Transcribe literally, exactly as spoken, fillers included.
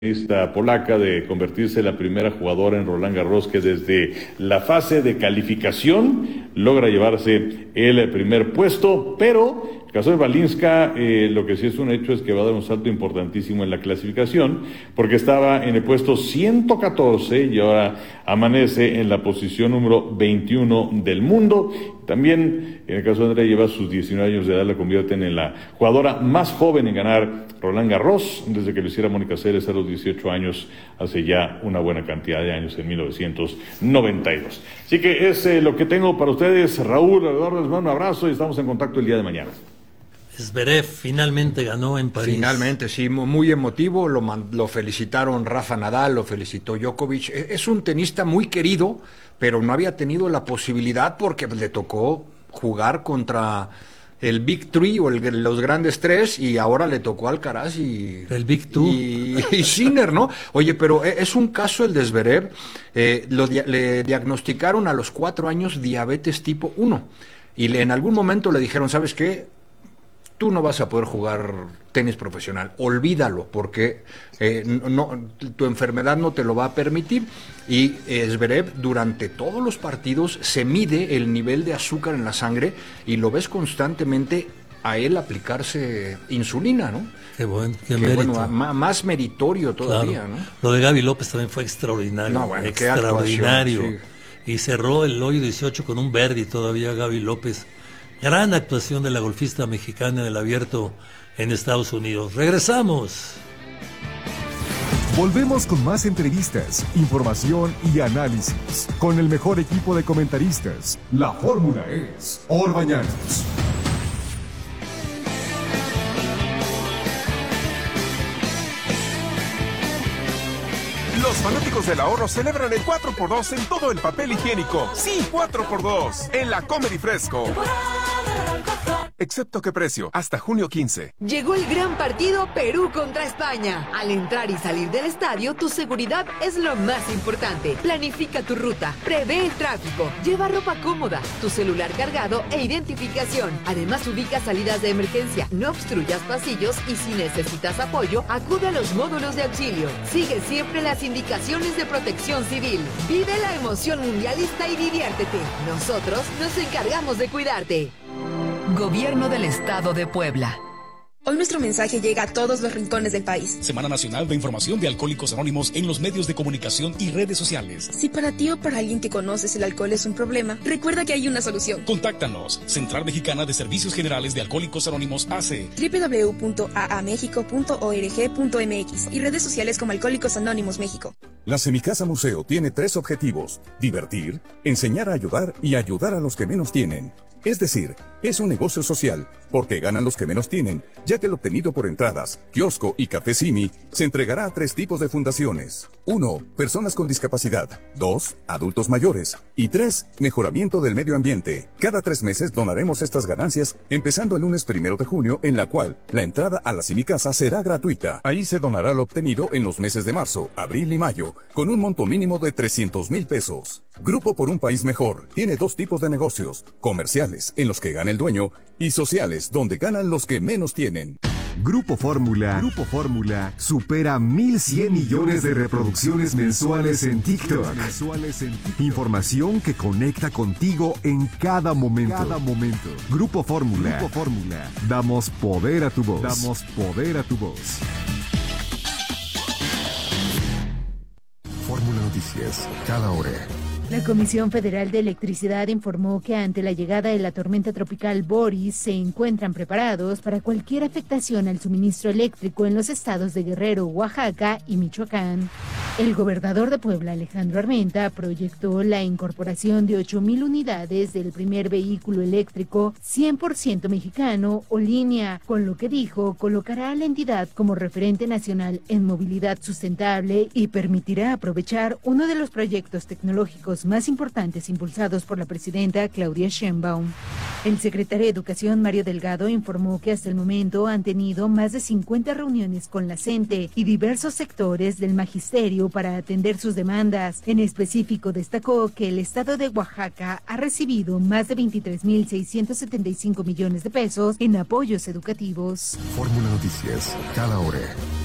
Esta polaca de convertirse en la primera jugadora en Roland Garros que desde la fase de calificación logra llevarse el primer puesto, pero el caso de Balinska, eh, lo que sí es un hecho es que va a dar un salto importantísimo en la clasificación, porque estaba en el puesto ciento catorce y ahora amanece en la posición número veintiuno del mundo. También, en el caso de Andrea, lleva sus diecinueve años de edad, la convierten en la jugadora más joven en ganar Roland Garros, desde que lo hiciera Mónica Seles a los dieciocho años, hace ya una buena cantidad de años, en mil novecientos noventa y dos. Así que es eh, lo que tengo para ustedes. Raúl, Eduardo, les mando un abrazo y estamos en contacto el día de mañana. Zverev finalmente ganó en París. Finalmente, sí, muy emotivo, lo, lo felicitaron Rafa Nadal, lo felicitó Djokovic. Es un tenista muy querido, pero no había tenido la posibilidad porque le tocó jugar contra el Big Three o el, los grandes tres, y ahora le tocó a Alcaraz y el Big Two y, y Sinner, ¿no? Oye, pero es un caso el de Zverev. Eh, lo, le diagnosticaron a los cuatro años diabetes tipo uno y le, en algún momento le dijeron, ¿sabes qué? Tú no vas a poder jugar tenis profesional, olvídalo, porque eh, no, tu enfermedad no te lo va a permitir. Y eh, Zverev durante todos los partidos se mide el nivel de azúcar en la sangre y lo ves constantemente a él aplicarse insulina, ¿no? Qué buen, qué que, mérito. Bueno, más, más meritorio todavía, claro. ¿no? Lo de Gaby López también fue extraordinario, no, bueno, extraordinario. Actuación, sí. Y cerró el hoyo dieciocho con un birdie todavía Gaby López. Gran actuación de la golfista mexicana en el abierto en Estados Unidos. ¡Regresamos! Volvemos con más entrevistas, información y análisis. Con el mejor equipo de comentaristas. La fórmula es Orbañanos. Los fanáticos del ahorro celebran el cuatro por dos en todo el papel higiénico. Sí, cuatro por dos en la Comedy Fresco. Excepto qué precio, hasta junio quince. Llegó el gran partido Perú contra España. Al entrar y salir del estadio, tu seguridad es lo más importante. Planifica tu ruta, prevé el tráfico, lleva ropa cómoda, tu celular cargado e identificación. Además, ubica salidas de emergencia, no obstruyas pasillos y si necesitas apoyo, acude a los módulos de auxilio. Sigue siempre las indicaciones de protección civil. Vive la emoción mundialista y diviértete. Nosotros nos encargamos de cuidarte. Gobierno del Estado de Puebla. Hoy nuestro mensaje llega a todos los rincones del país. Semana Nacional de Información de Alcohólicos Anónimos en los medios de comunicación y redes sociales. Si para ti o para alguien que conoces el alcohol es un problema, recuerda que hay una solución. Contáctanos. Central Mexicana de Servicios Generales de Alcohólicos Anónimos A C. doble u doble u doble u punto a a mexico punto org punto m x y redes sociales como Alcohólicos Anónimos México. La Semicasa Museo tiene tres objetivos: divertir, enseñar a ayudar y ayudar a los que menos tienen. Es decir, es un negocio social, porque ganan los que menos tienen, ya que el obtenido por entradas, kiosco y café Simi se entregará a tres tipos de fundaciones. uno. Personas con discapacidad. dos. Adultos mayores. Y tres. Mejoramiento del medio ambiente. Cada tres meses donaremos estas ganancias, empezando el lunes primero de junio, en la cual la entrada a la Semicasa será gratuita. Ahí se donará lo obtenido en los meses de marzo, abril y mayo, con un monto mínimo de trescientos mil pesos. Grupo por un País Mejor tiene dos tipos de negocios: comerciales, en los que gana el dueño, y sociales, donde ganan los que menos tienen. Grupo Fórmula, Grupo Fórmula supera mil cien millones de reproducciones mensuales en TikTok. Mensuales en TikTok. Información que conecta contigo en cada momento. Cada momento. Grupo Fórmula, Grupo Fórmula. Damos poder a tu voz. Damos poder a tu voz. Fórmula Noticias, cada hora. La Comisión Federal de Electricidad informó que ante la llegada de la tormenta tropical Boris se encuentran preparados para cualquier afectación al suministro eléctrico en los estados de Guerrero, Oaxaca y Michoacán. El gobernador de Puebla, Alejandro Armenta, proyectó la incorporación de ocho mil unidades del primer vehículo eléctrico cien por ciento mexicano o línea, con lo que dijo colocará a la entidad como referente nacional en movilidad sustentable y permitirá aprovechar uno de los proyectos tecnológicos más importantes impulsados por la presidenta Claudia Sheinbaum. El secretario de Educación, Mario Delgado, informó que hasta el momento han tenido más de cincuenta reuniones con la CENTE y diversos sectores del magisterio para atender sus demandas. En específico, destacó que el estado de Oaxaca ha recibido más de veintitrés mil seiscientos setenta y cinco millones de pesos en apoyos educativos. Fórmula Noticias, cada hora.